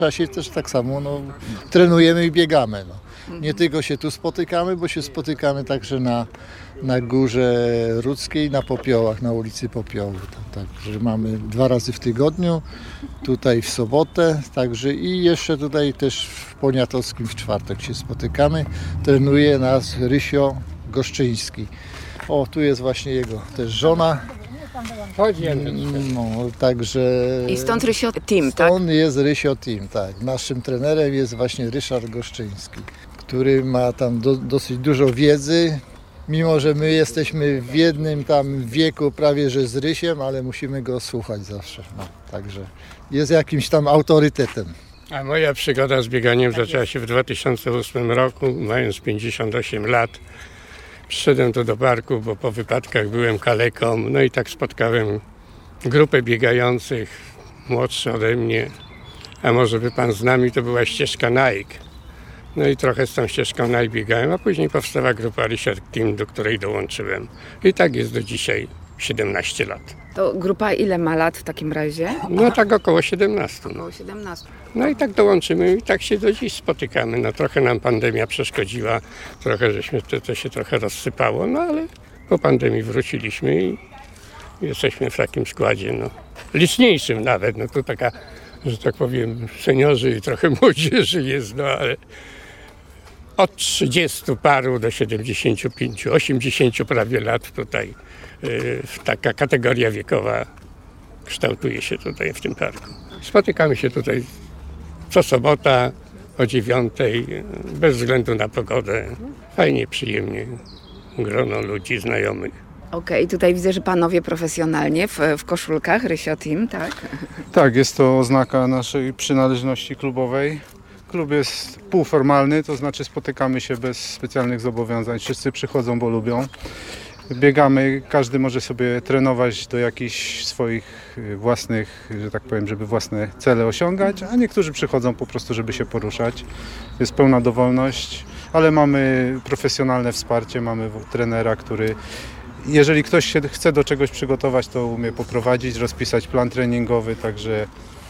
A się też tak samo trenujemy i biegamy. Nie tylko się tu spotykamy, bo się spotykamy także na Górze Rudzkiej, na Popiołach, na ulicy Popiołów. Także mamy 2 razy w tygodniu, tutaj w sobotę, także i jeszcze tutaj też w Poniatowskim w czwartek się spotykamy. Trenuje nas Rysio Goszczyński. O, tu jest właśnie jego też żona. Także... I stąd Rysio Team, tak? Stąd jest Rysio Team, tak. Naszym trenerem jest właśnie Ryszard Goszczyński, który ma tam dosyć dużo wiedzy. Mimo że my jesteśmy w jednym tam wieku prawie że z Rysiem, ale musimy go słuchać zawsze. Także jest jakimś tam autorytetem. A moja przygoda z bieganiem zaczęła się w 2008 roku, mając 58 lat. Przyszedłem tu do parku, bo po wypadkach byłem kaleką, no i tak spotkałem grupę biegających, młodszy ode mnie, a może by pan z nami, to była ścieżka Nike. No i trochę z tą ścieżką Nike biegałem, a później powstała grupa Rysio Team, do której dołączyłem. I tak jest do dzisiaj, 17 lat. To grupa ile ma lat w takim razie? No tak około 17. Około 17. No i tak dołączymy i tak się do dziś spotykamy. No trochę nam pandemia przeszkodziła, trochę żeśmy to się trochę rozsypało, no ale po pandemii wróciliśmy i jesteśmy w takim składzie, liczniejszym nawet, to taka, że tak powiem, seniorzy i trochę młodzieży jest, ale od 30 paru do 75, 80 prawie lat tutaj taka kategoria wiekowa kształtuje się tutaj w tym parku. Spotykamy się tutaj co sobota o 9:00, bez względu na pogodę. Fajnie, przyjemnie, grono ludzi znajomych. Okej, tutaj widzę, że panowie profesjonalnie w koszulkach Rysio Team, tak? Tak, jest to oznaka naszej przynależności klubowej. Klub jest półformalny, to znaczy spotykamy się bez specjalnych zobowiązań. Wszyscy przychodzą, bo lubią. Biegamy, każdy może sobie trenować do jakichś swoich własnych, że tak powiem, żeby własne cele osiągać, a niektórzy przychodzą po prostu, żeby się poruszać. Jest pełna dowolność, ale mamy profesjonalne wsparcie, mamy trenera, który jeżeli ktoś się chce do czegoś przygotować, to umie poprowadzić, rozpisać plan treningowy, także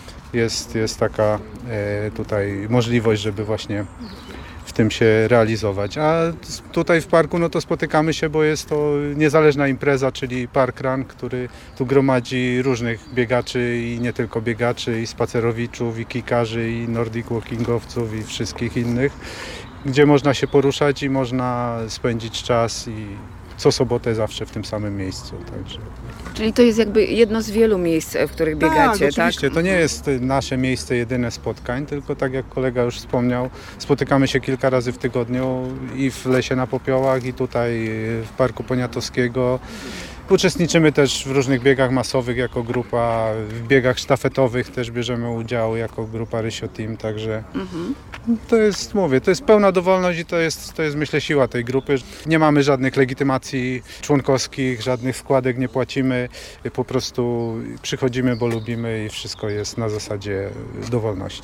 jest taka tutaj możliwość, żeby właśnie w tym się realizować. A tutaj w parku to spotykamy się, bo jest to niezależna impreza, czyli Park Run, który tu gromadzi różnych biegaczy i nie tylko biegaczy, i spacerowiczów, i kikarzy, i nordic walkingowców, i wszystkich innych, gdzie można się poruszać i można spędzić czas i co sobotę zawsze w tym samym miejscu. Także. Czyli to jest jakby jedno z wielu miejsc, w których biegacie, tak? Oczywiście. To nie jest nasze miejsce jedyne spotkań, tylko tak jak kolega już wspomniał, spotykamy się kilka razy w tygodniu i w Lesie na Popiołach, i tutaj w Parku Poniatowskiego. Uczestniczymy też w różnych biegach masowych jako grupa, w biegach sztafetowych też bierzemy udział jako grupa Rysio Team, także to jest pełna dowolność i to jest myślę siła tej grupy. Nie mamy żadnych legitymacji członkowskich, żadnych składek nie płacimy, po prostu przychodzimy, bo lubimy i wszystko jest na zasadzie dowolności.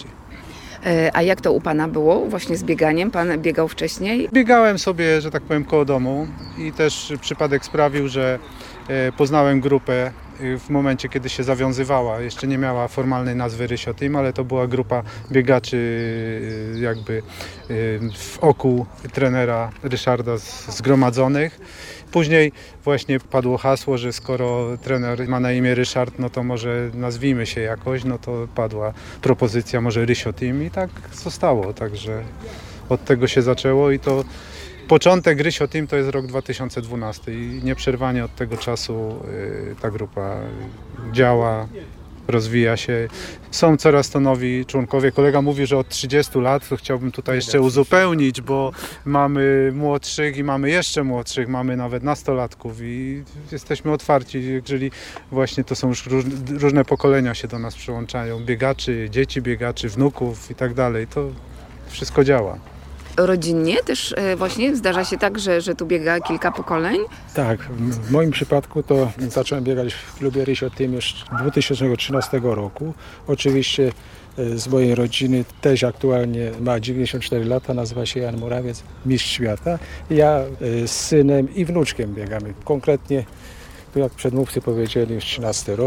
A jak to u pana było właśnie z bieganiem? Pan biegał wcześniej? Biegałem sobie, że tak powiem, koło domu i też przypadek sprawił, że poznałem grupę w momencie, kiedy się zawiązywała. Jeszcze nie miała formalnej nazwy Rysio Team, ale to była grupa biegaczy jakby w oku trenera Ryszarda zgromadzonych. Później właśnie padło hasło, że skoro trener ma na imię Ryszard, to może nazwijmy się jakoś, to padła propozycja może Rysio Team i tak zostało. Także od tego się zaczęło i to początek Rysio Team to jest rok 2012 i nieprzerwanie od tego czasu ta grupa działa, rozwija się. Są coraz to nowi członkowie. Kolega mówi, że od 30 lat, to chciałbym tutaj jeszcze uzupełnić, bo mamy młodszych i mamy jeszcze młodszych, mamy nawet nastolatków i jesteśmy otwarci, jeżeli właśnie to są już różne pokolenia się do nas przyłączają, biegaczy, dzieci biegaczy, wnuków i tak dalej, to wszystko działa. Rodzinnie też właśnie zdarza się tak, że tu biega kilka pokoleń? Tak, w moim przypadku to zacząłem biegać w klubie Rysio Team już 2013 roku. Oczywiście z mojej rodziny też aktualnie ma 94 lata, nazywa się Jan Murawiec, mistrz świata. Ja z synem i wnuczkiem biegamy. Konkretnie, jak przedmówcy powiedzieli, już 13 rok.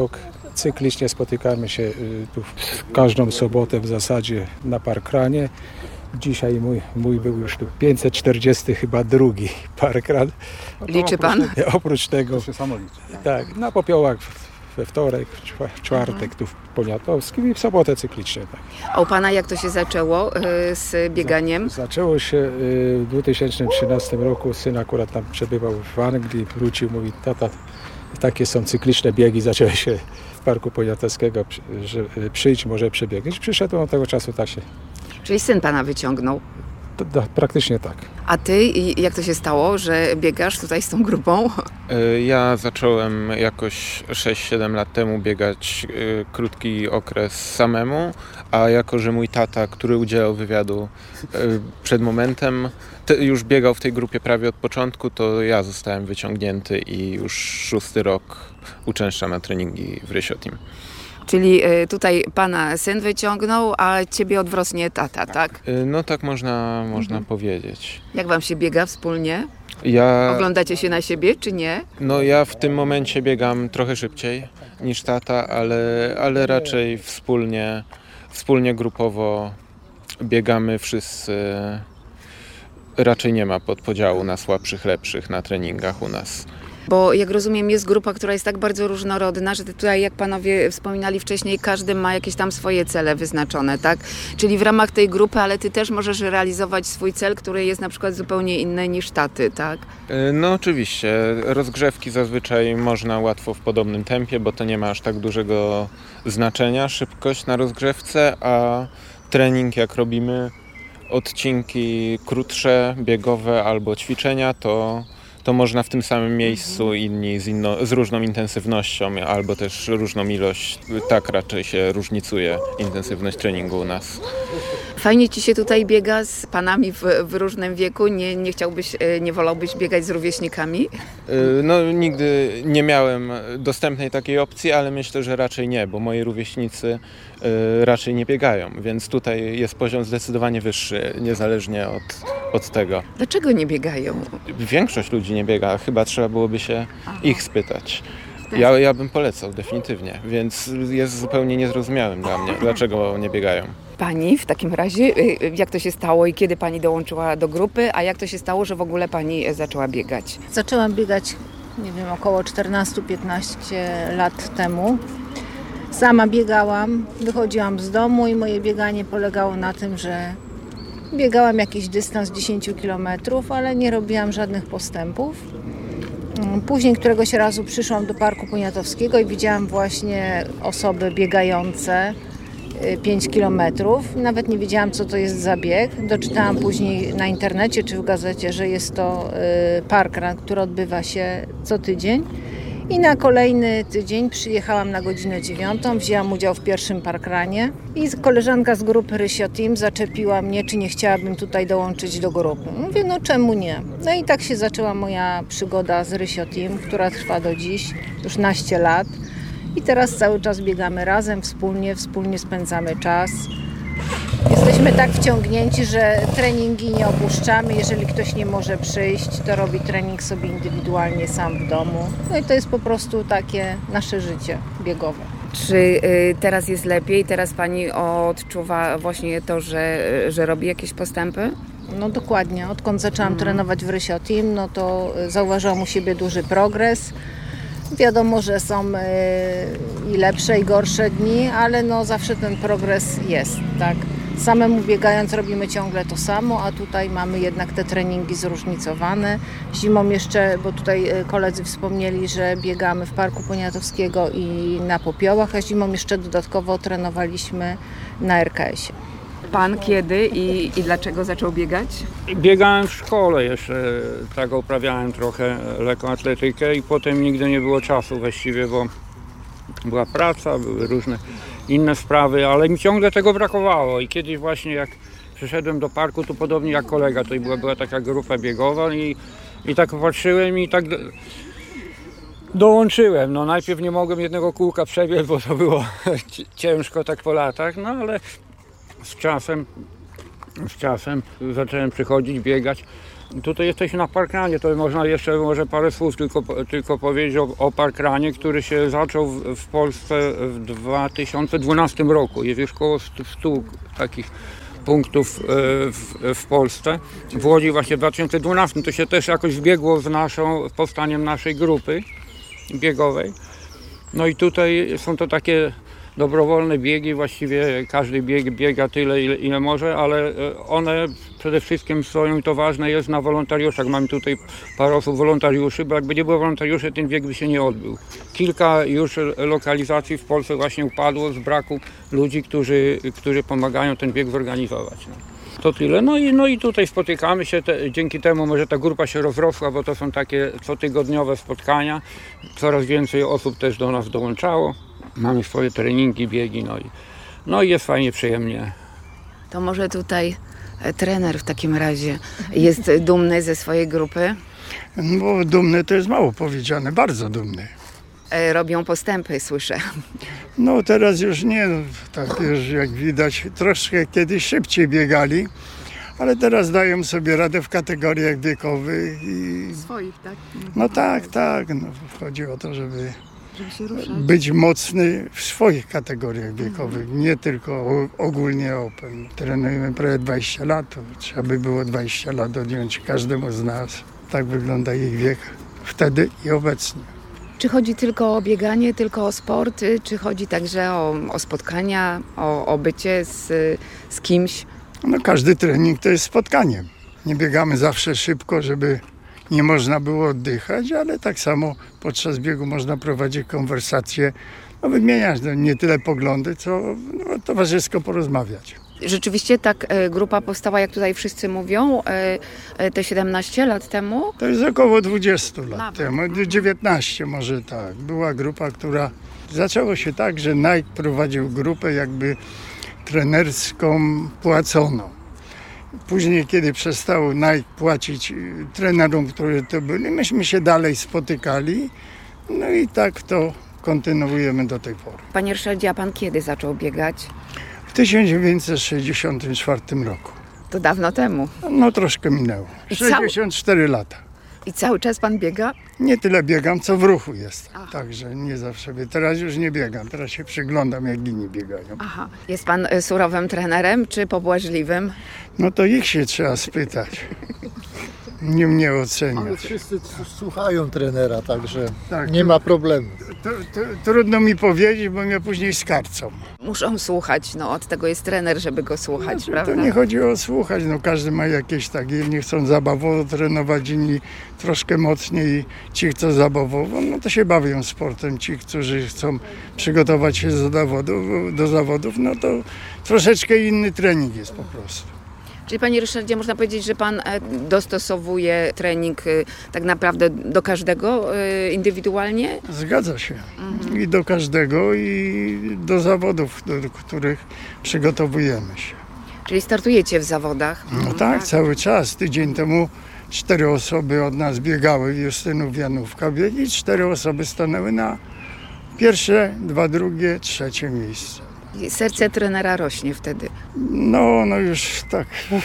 Cyklicznie spotykamy się tu każdą sobotę w zasadzie na parkranie. Dzisiaj mój był już tu 540 chyba drugi parkran. Liczy pan? Oprócz tego, tak, na Popiołach we wtorek, w czwartek tu w Poniatowskim i w sobotę cyklicznie. Tak. A u pana jak to się zaczęło z bieganiem? Zaczęło się w 2013 roku. Syn akurat tam przebywał w Anglii, wrócił, mówi: tata, takie są cykliczne biegi, zaczęły się w Parku Poniatowskiego, że przyjdź, może przebiegać. Przyszedłem od tego czasu, tak się. Czyli syn pana wyciągnął. Praktycznie tak. A ty, jak to się stało, że biegasz tutaj z tą grupą? Ja zacząłem jakoś 6-7 lat temu biegać krótki okres samemu, a jako że mój tata, który udzielał wywiadu przed momentem, już biegał w tej grupie prawie od początku, to ja zostałem wyciągnięty i już 6. rok uczęszczam na treningi w Rysio Team. Czyli tutaj pana syn wyciągnął, a ciebie odwrotnie tata, tak? No tak można powiedzieć. Jak wam się biega wspólnie? Ja Oglądacie się na siebie, czy nie? No ja w tym momencie biegam trochę szybciej niż tata, ale raczej wspólnie grupowo biegamy wszyscy. Raczej nie ma podpodziału na słabszych, lepszych na treningach u nas. Bo jak rozumiem, jest grupa, która jest tak bardzo różnorodna, że tutaj, jak panowie wspominali wcześniej, każdy ma jakieś tam swoje cele wyznaczone, tak? Czyli w ramach tej grupy, ale ty też możesz realizować swój cel, który jest na przykład zupełnie inny niż taty, tak? No oczywiście, rozgrzewki zazwyczaj można łatwo w podobnym tempie, bo to nie ma aż tak dużego znaczenia, szybkość na rozgrzewce, a trening jak robimy, odcinki krótsze, biegowe albo ćwiczenia, to można w tym samym miejscu, inni z różną intensywnością albo też różną ilość, tak raczej się różnicuje intensywność treningu u nas. Fajnie ci się tutaj biega z panami w różnym wieku, nie wolałbyś biegać z rówieśnikami? No nigdy nie miałem dostępnej takiej opcji, ale myślę, że raczej nie, bo moi rówieśnicy raczej nie biegają, więc tutaj jest poziom zdecydowanie wyższy, niezależnie od tego. Dlaczego nie biegają? Większość ludzi nie biega, chyba trzeba byłoby się ich spytać. Ja bym polecał definitywnie, więc jest zupełnie niezrozumiałym dla mnie, dlaczego nie biegają. Pani w takim razie, jak to się stało i kiedy pani dołączyła do grupy, a jak to się stało, że w ogóle pani zaczęła biegać? Zaczęłam biegać, nie wiem, około 14-15 lat temu. Sama biegałam, wychodziłam z domu i moje bieganie polegało na tym, że biegałam jakiś dystans 10 km, ale nie robiłam żadnych postępów. Później któregoś razu przyszłam do Parku Poniatowskiego i widziałam właśnie osoby biegające 5 km. Nawet nie wiedziałam, co to jest za bieg. Doczytałam później na internecie czy w gazecie, że jest to parkrun, który odbywa się co tydzień. I na kolejny tydzień przyjechałam na godzinę 9, wzięłam udział w pierwszym parkrunie i koleżanka z grupy Rysio Team zaczepiła mnie, czy nie chciałabym tutaj dołączyć do grupy. Mówię, no czemu nie? No i tak się zaczęła moja przygoda z Rysio Team, która trwa do dziś, już naście lat. I teraz cały czas biegamy razem, wspólnie spędzamy czas. Jesteśmy tak wciągnięci, że treningi nie opuszczamy. Jeżeli ktoś nie może przyjść, to robi trening sobie indywidualnie sam w domu. No i to jest po prostu takie nasze życie biegowe. Czy teraz jest lepiej? Teraz pani odczuwa właśnie to, że robi jakieś postępy? No dokładnie. Odkąd zaczęłam trenować w Rysio Team, no to zauważyłam u siebie duży progres. Wiadomo, że są i lepsze, i gorsze dni, ale no zawsze ten progres jest, tak? Samemu biegając robimy ciągle to samo, a tutaj mamy jednak te treningi zróżnicowane. Zimą jeszcze, bo tutaj koledzy wspomnieli, że biegamy w Parku Poniatowskiego i na Popiołach, a zimą jeszcze dodatkowo trenowaliśmy na RKS-ie. Pan kiedy i dlaczego zaczął biegać? Biegałem w szkole jeszcze, tak uprawiałem trochę lekkoatletykę i potem nigdy nie było czasu właściwie, bo była praca, były różne inne sprawy, ale mi ciągle tego brakowało i kiedyś właśnie jak przyszedłem do parku, to podobnie jak kolega, to była taka grupa biegowa i tak patrzyłem i tak dołączyłem. No najpierw nie mogłem jednego kółka przebiec, bo to było ciężko tak po latach, no ale z czasem zacząłem przychodzić, biegać. Tutaj jesteśmy na parkranie, to można jeszcze może parę słów tylko powiedzieć o parkranie, który się zaczął w Polsce w 2012 roku. Jest już około 100 takich punktów w Polsce. W Łodzi właśnie w 2012 to się też jakoś zbiegło z powstaniem naszej grupy biegowej. No i tutaj są to takie dobrowolne biegi, właściwie każdy biega tyle, ile może, ale one przede wszystkim stoją i to ważne jest na wolontariuszach. Mamy tutaj parę osób wolontariuszy, bo jakby nie było wolontariuszy, ten bieg by się nie odbył. Kilka już lokalizacji w Polsce właśnie upadło z braku ludzi, którzy pomagają ten bieg zorganizować. No. To tyle. No i tutaj spotykamy się, dzięki temu może ta grupa się rozrosła, bo to są takie cotygodniowe spotkania. Coraz więcej osób też do nas dołączało. Mamy swoje treningi, biegi, no i jest fajnie, przyjemnie. To może tutaj trener w takim razie jest dumny ze swojej grupy? Bo dumny to jest mało powiedziane, bardzo dumny. Robią postępy, słyszę. No teraz już nie, tak już jak widać, troszkę kiedyś szybciej biegali, ale teraz dają sobie radę w kategoriach wiekowych. Swoich, tak? No tak, no, chodzi o to, żeby się ruszać. być mocny w swoich kategoriach wiekowych, nie tylko ogólnie open. Trenujemy prawie 20 lat, to trzeba by było 20 lat odjąć każdemu z nas. Tak wygląda ich wiek wtedy i obecnie. Czy chodzi tylko o bieganie, tylko o sport, czy chodzi także o spotkania, o bycie z kimś? No każdy trening to jest spotkaniem. Nie biegamy zawsze szybko, żeby nie można było oddychać, ale tak samo podczas biegu można prowadzić konwersacje, wymieniać nie tyle poglądy, co towarzysko porozmawiać. Rzeczywiście tak grupa powstała, jak tutaj wszyscy mówią, te 17 lat temu? To jest około 20 lat Nawet. temu, 19 może tak. Była grupa, która... Zaczęło się tak, że Nike prowadził grupę jakby trenerską płaconą. Później, kiedy przestał Nike płacić trenerom, którzy to byli, myśmy się dalej spotykali. No i tak to kontynuujemy do tej pory. Panie Ryszardzie, a pan kiedy zaczął biegać? W 1964 roku. To dawno temu. No troszkę minęło. I 64 lata. I cały czas pan biega? Nie tyle biegam, co w ruchu jest. Aha. Także nie zawsze. Teraz już nie biegam, teraz się przyglądam, jak inni biegają. Aha. Jest pan surowym trenerem, czy pobłażliwym? No to ich się trzeba spytać. Nie mnie oceniać. Ale wszyscy słuchają trenera, także Tak, nie ma problemu. Trudno mi powiedzieć, bo mnie później skarcą. Muszą słuchać, od tego jest trener, żeby go słuchać, prawda? To nie chodzi o słuchać, każdy ma jakieś takie, jedni chcą zabawowo trenować, inni troszkę mocniej, ci chcą zabawowo, to się bawią sportem, ci, którzy chcą przygotować się do zawodów, to troszeczkę inny trening jest po prostu. Czyli panie Ryszardzie, można powiedzieć, że pan dostosowuje trening tak naprawdę do każdego indywidualnie? Zgadza się. I do każdego, i do zawodów, do których przygotowujemy się. Czyli startujecie w zawodach? No tak, cały czas. Tydzień temu 4 osoby od nas biegały, Justynów, Janówka biegli, 4 osoby stanęły na pierwsze, 2 drugie, 3 miejsce. I serce trenera rośnie wtedy. No już tak,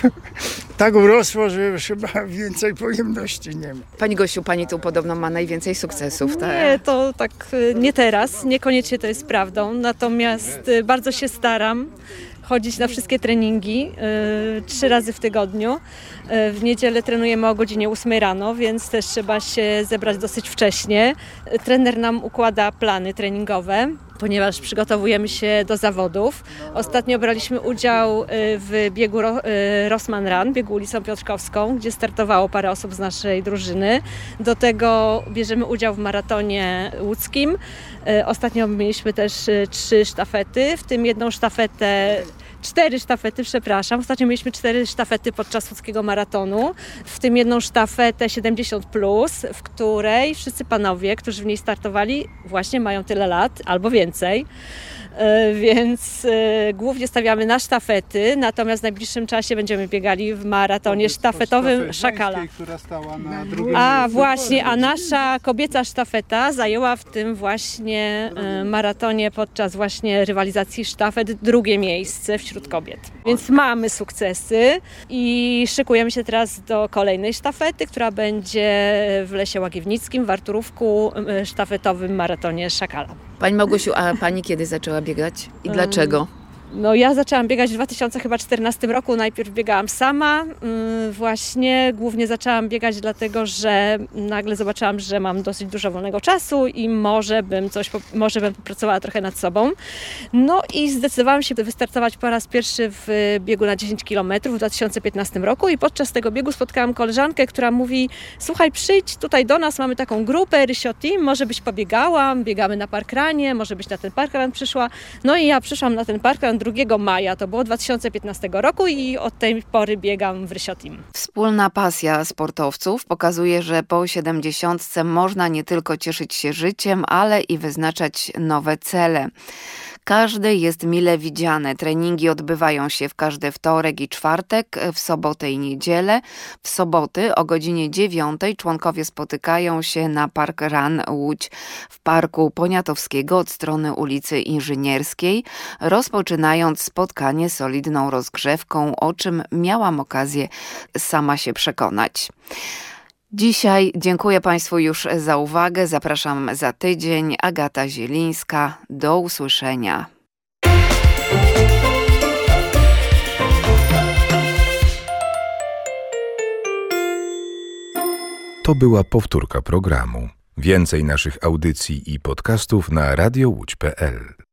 tak urosło, że już chyba więcej pojemności nie ma. Pani Gosiu, pani tu podobno ma najwięcej sukcesów, tak? Nie, to tak nie teraz, niekoniecznie to jest prawdą, natomiast bardzo się staram chodzić na wszystkie treningi 3 razy w tygodniu. W niedzielę trenujemy o godzinie 8 rano, więc też trzeba się zebrać dosyć wcześnie. Trener nam układa plany treningowe, ponieważ przygotowujemy się do zawodów. Ostatnio braliśmy udział w biegu Rossmann Run, biegu ulicą Piotrkowską, gdzie startowało parę osób z naszej drużyny. Do tego bierzemy udział w maratonie łódzkim. Ostatnio mieliśmy też 3 sztafety, w tym jedną sztafetę, 4 sztafety, przepraszam. Ostatnio mieliśmy 4 sztafety podczas łódzkiego maratonu, w tym jedną sztafetę 70+, w której wszyscy panowie, którzy w niej startowali, właśnie mają tyle lat albo więcej. więc głównie stawiamy na sztafety, natomiast w najbliższym czasie będziemy biegali w maratonie sztafetowym Szakala. Która stała na drugim A nasza kobieca sztafeta zajęła w tym właśnie maratonie podczas właśnie rywalizacji sztafet drugie miejsce wśród kobiet. Więc mamy sukcesy i szykujemy się teraz do kolejnej sztafety, która będzie w Lesie Łagiewnickim, w Arturówku, sztafetowym maratonie Szakala. Pani Małgosiu, a pani kiedy zaczęła biegać i dlaczego? No ja zaczęłam biegać w 2014 roku, najpierw biegałam sama, właśnie głównie zaczęłam biegać dlatego, że nagle zobaczyłam, że mam dosyć dużo wolnego czasu i może bym popracowała trochę nad sobą. No i zdecydowałam się wystartować po raz pierwszy w biegu na 10 km w 2015 roku i podczas tego biegu spotkałam koleżankę, która mówi: słuchaj, przyjdź tutaj do nas, mamy taką grupę Rysio Team, może byś pobiegała, biegamy na parkranie, może byś na ten parkran przyszła. No i ja przyszłam na ten parkran 2 maja, to było 2015 roku i od tej pory biegam w Rysio Team. Wspólna pasja sportowców pokazuje, że po 70 można nie tylko cieszyć się życiem, ale i wyznaczać nowe cele. Każdy jest mile widziany. Treningi odbywają się w każdy wtorek i czwartek, w sobotę i niedzielę. W soboty o godzinie 9 członkowie spotykają się na Park Run Łódź w Parku Poniatowskiego od strony ulicy Inżynierskiej, rozpoczynając spotkanie solidną rozgrzewką, o czym miałam okazję sama się przekonać. Dzisiaj dziękuję Państwu już za uwagę. Zapraszam za tydzień. Agata Zielińska. Do usłyszenia. To była powtórka programu. Więcej naszych audycji i podcastów na radiowłódź.pl.